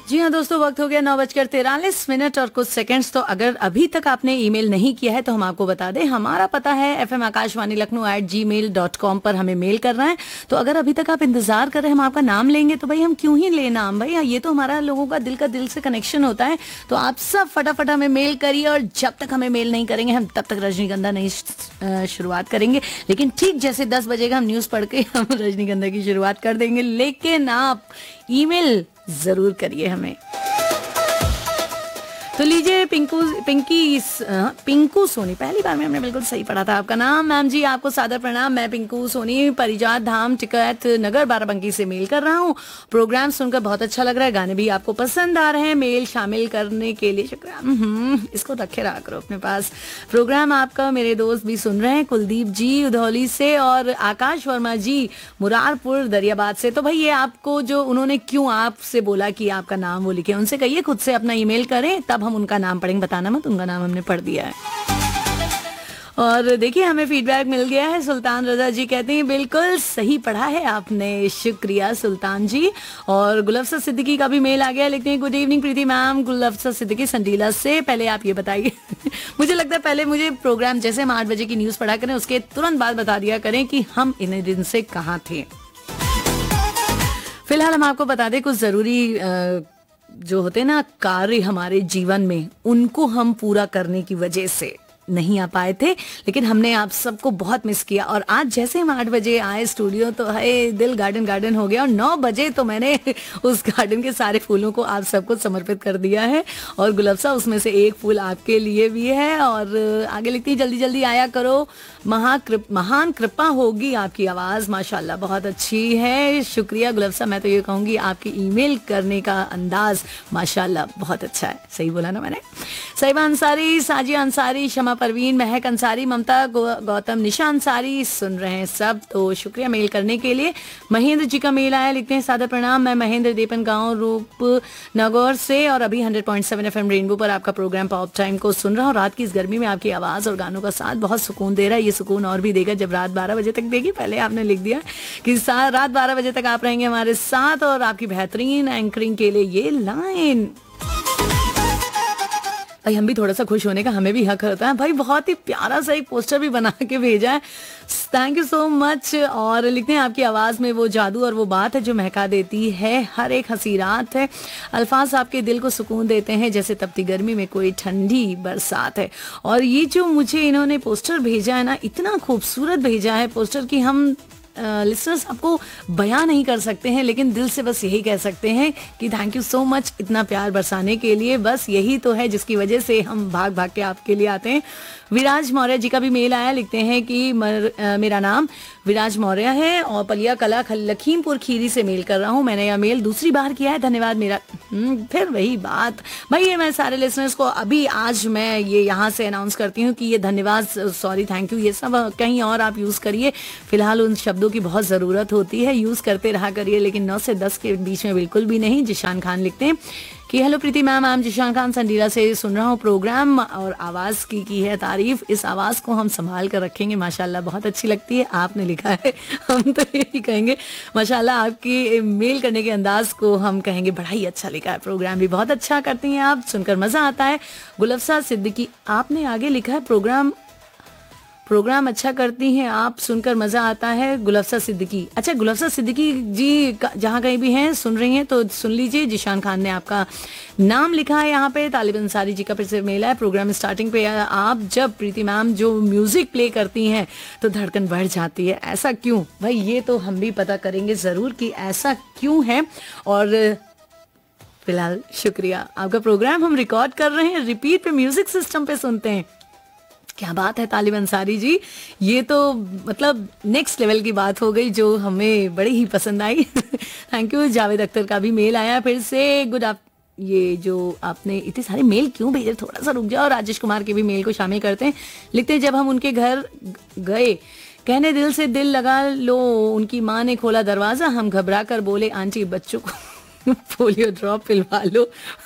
जी हाँ दोस्तों, वक्त हो गया 9:43 और कुछ सेकंड्स। तो अगर अभी तक आपने ईमेल नहीं किया है तो हम आपको बता दें, हमारा पता है FM आकाशवाणी लखनऊ @gmail.com पर हमें मेल करना है। तो अगर अभी तक आप इंतजार कर रहे हैं हम आपका नाम लेंगे, तो भाई हम क्यों ही ले नाम, भाई ये तो हमारा लोगों का दिल से कनेक्शन होता है। तो आप सब फटाफट हमें मेल करिए, और जब तक हमें मेल नहीं करेंगे हम तब तक रजनीगंधा नहीं शुरुआत करेंगे। लेकिन ठीक जैसे 10 बजेगा हम न्यूज पढ़ के हम रजनीगंधा की शुरुआत कर देंगे। लेकिन आप ईमेल जरूर करिए हमें। तो लीजिए पिंकू सोनी, पहली बार में हमने बिल्कुल सही पढ़ा था आपका नाम। मैम जी आपको सादर प्रणाम। मैं पिंकू सोनी परिजात धाम टिकैत नगर बाराबंकी से मेल कर रहा हूँ। प्रोग्राम सुनकर बहुत अच्छा लग रहा है, गाने भी आपको पसंद आ रहे हैं। मेल शामिल करने के लिए शुक्रिया। इसको रखे रहा करो अपने पास। प्रोग्राम आपका मेरे दोस्त भी सुन रहे हैं, कुलदीप जी उधौली से और आकाश वर्मा जी मुरारपुर दरियाबाद से। तो भाई ये आपको जो उन्होंने क्यों आपसे बोला कि आपका नाम वो लिखे, उनसे कहिए खुद से अपना ईमेल करें, तब हम उनका नाम पढ़ेंगे। बताना मत, उनका नाम हमने पढ़ दिया है। और देखिए हमें फीडबैक मिल गया है। सुल्तान रजा जी कहते हैं बिल्कुल सही पढ़ा है आपने, शुक्रिया सुल्तान जी। और गुलफ्सा सिद्दीकी का भी मेल आ गया, लिखते हैं गुड इवनिंग प्रीति मैम, गुलफ्सा सिद्दीकी संडीला से। पहले आप ये बताइए मुझे लगता है पहले मुझे प्रोग्राम जैसे हम 8 बजे की न्यूज पढ़ा करें उसके तुरंत बाद बता दिया करें कि हम इतने दिन से कहाँ थे। फिलहाल हम आपको बता दें कुछ जरूरी जो होते हैं ना कार्य हमारे जीवन में, उनको हम पूरा करने की वजह से नहीं आ पाए थे, लेकिन हमने आप सबको बहुत मिस किया। और आज जैसे हम 8 बजे आए स्टूडियो तो है दिल गार्डन हो गया, और 9 बजे तो मैंने उस गार्डन के सारे फूलों को आप सबको समर्पित कर दिया है। और गुलाबसा उसमें से एक फूल आपके लिए भी है। और आगे लिखती है जल्दी जल्दी आया करो, महान कृपा होगी आपकी आवाज माशाल्लाह बहुत अच्छी है। शुक्रिया गुलाबसा। मैं तो ये कहूंगी आपकी ईमेल करने का अंदाज माशाल्लाह बहुत अच्छा है। सही बोला ना मैंने? साहिबा अंसारी, साजिया अंसारी, शमा परवीन, महक अंसारी, ममता गौतम, निशा अंसारी सुन रहे हैं सब। तो शुक्रिया मेल करने के लिए। महेंद्र जी का मेल आया, लिखते हैं सादर प्रणाम, मैं महेंद्र देपन गांव रूप नगौर से और अभी 100.7 FM रेनबो पर आपका प्रोग्राम पॉप टाइम को सुन रहा हूँ। रात की इस गर्मी में आपकी आवाज और गानों का साथ बहुत सुकून दे रहा है। ये सुकून और भी देगा जब रात 12 बजे तक देगी। पहले आपने लिख दिया कि रात 12 बजे तक आप रहेंगे हमारे साथ, और आपकी बेहतरीन एंकरिंग के लिए ये लाइन। भाई हम भी थोड़ा सा खुश होने का हमें भी हक होता है। भाई बहुत ही प्यारा सा एक पोस्टर भी बना के भेजा है, थैंक यू सो मच। और लिखते हैं आपकी आवाज़ में वो जादू और वो बात है जो महका देती है हर एक हंसी रात है। अल्फाज आपके दिल को सुकून देते हैं जैसे तपती गर्मी में कोई ठंडी बरसात है। और ये जो मुझे इन्होंने पोस्टर भेजा है ना, इतना खूबसूरत भेजा है पोस्टर कि हम लिसनर्स आपको बयां नहीं कर सकते हैं, लेकिन दिल से बस यही कह सकते हैं कि थैंक यू सो मच इतना प्यार बरसाने के लिए। बस यही तो है जिसकी वजह से हम भाग भाग के आपके लिए आते हैं। विराज मौर्य जी का भी मेल आया, लिखते हैं कि मेरा नाम विराज मौर्य है और पलिया कला लखीमपुर खीरी से मेल कर रहा हूँ। मैंने यह मेल दूसरी बार किया है, धन्यवाद। मेरा फिर वही बात भाई, ये मैं सारे लिसनर्स को अभी आज मैं ये यहाँ से अनाउंस करती हूँ कि ये धन्यवाद, सॉरी, थैंक यू, ये सब कहीं और आप यूज करिए। फिलहाल उन शब्दों की बहुत जरूरत होती है, यूज करते रहा करिए, लेकिन 9 से 10 के बीच में बिल्कुल भी नहीं। जिशान खान लिखते हैं कि hello Preeti ma'am, I am Zeeshan Khan Sandila से सुन रहा हूँ प्रोग्राम और आवाज़ की है तारीफ। इस आवाज़ को हम संभाल कर रखेंगे, माशाल्लाह बहुत अच्छी लगती है। आपने लिखा है, हम तो यही कहेंगे माशाल्लाह। आपकी मेल करने के अंदाज को हम कहेंगे बड़ा ही अच्छा लिखा है। प्रोग्राम भी बहुत अच्छा करती हैं आप, सुनकर मज़ा आता है। गुलफ्सा सिद्दीकी आपने आगे लिखा है प्रोग्राम अच्छा करती हैं आप, सुनकर मजा आता है। गुलफ्सा सिद्दीकी, अच्छा गुलफ्सा सिद्दीकी जी जहाँ कहीं भी हैं सुन रही हैं तो सुन लीजिए। जिशान खान ने आपका नाम लिखा है यहाँ पे। तालिब अंसारी जी का फिर से मेल है। प्रोग्राम स्टार्टिंग पे आप जब प्रीति मैम जो म्यूजिक प्ले करती हैं तो धड़कन बढ़ जाती है, ऐसा क्यों? भाई ये तो हम भी पता करेंगे जरूर कि ऐसा क्यों है। और फिलहाल शुक्रिया, आपका प्रोग्राम हम रिकॉर्ड कर रहे हैं, रिपीट पे म्यूजिक सिस्टम पे सुनते हैं। क्या बात है तालिब अंसारी जी, ये तो मतलब नेक्स्ट लेवल की बात हो गई जो हमें बड़ी ही पसंद आई। Thank you. जावेद अख्तर का भी मेल आया फिर से। गुड आप, ये जो आपने इतने सारे मेल क्यों भेजे, थोड़ा सा रुक जाओ। राजेश कुमार के भी मेल को शामिल करते हैं। लिखते हैं जब हम उनके घर गए कहने दिल से दिल लगा लो, उनकी माँ ने खोला दरवाजा, हम घबरा कर बोले आंटी बच्चों को पोलियो ड्रॉप पिलवा लो।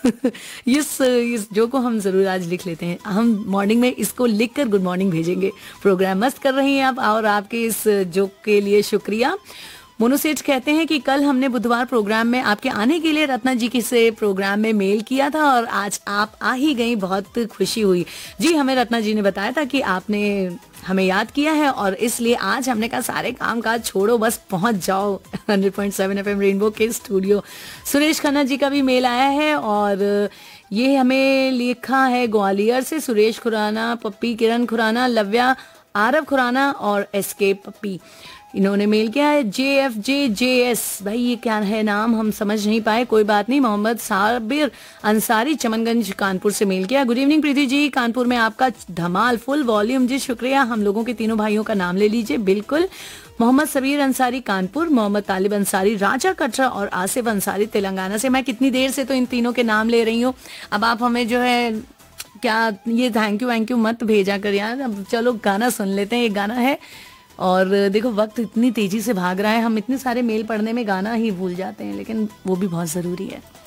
इस जो को हम जरूर आज लिख लेते हैं। हम मॉर्निंग में इसको लिखकर गुड मॉर्निंग भेजेंगे। प्रोग्राम मस्त कर रही हैं आप, और आपके इस जोक के लिए शुक्रिया। मोनू सेठ कहते हैं कि कल हमने बुधवार प्रोग्राम में आपके आने के लिए रत्ना जी के से प्रोग्राम में मेल किया था और आज आप आ ही गई, बहुत खुशी हुई। जी, हमें रत्ना जी ने बताया था कि आपने हमें याद किया है और इसलिए आज हमने कहा सारे काम काज छोड़ो, बस पहुंच जाओ 100.7 FM रेनबो के स्टूडियो। सुरेश खन्ना जी का भी मेल आया है और ये हमें लिखा है ग्वालियर से सुरेश खुराना, पप्पी किरण खुराना, लव्या आरव खुराना और एसके पप्पी, इन्होंने मेल किया है। JFJJS, भाई ये क्या है नाम, हम समझ नहीं पाए, कोई बात नहीं। मोहम्मद साबिर अंसारी चमनगंज कानपुर से मेल किया। गुड इवनिंग प्रीति जी, कानपुर में आपका धमाल फुल वॉल्यूम जी, शुक्रिया। हम लोगों के तीनों भाइयों का नाम ले लीजिए। बिल्कुल, मोहम्मद सबीर अंसारी कानपुर, मोहम्मद तालिब अंसारी राजा कटरा और आसिफ अंसारी तेलंगाना से। मैं कितनी देर से तो इन तीनों के नाम ले रही हूँ, अब आप हमें जो है क्या ये थैंक यू मत भेजा कर यार। अब चलो गाना सुन लेते हैं, ये गाना है और देखो वक्त इतनी तेजी से भाग रहा है, हम इतने सारे मेल पढ़ने में गाना ही भूल जाते हैं, लेकिन वो भी बहुत जरूरी है।